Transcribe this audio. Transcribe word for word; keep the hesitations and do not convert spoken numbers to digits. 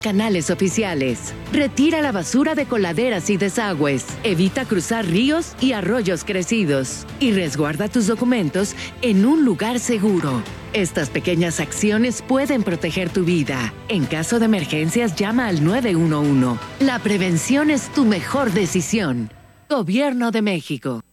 Canales oficiales. Retira la basura de coladeras y desagües. Evita cruzar ríos y arroyos crecidos. Y resguarda tus documentos en un lugar seguro. Estas pequeñas acciones pueden proteger tu vida. En caso de emergencias, llama al nueve uno uno. La prevención es tu mejor decisión. Gobierno de México.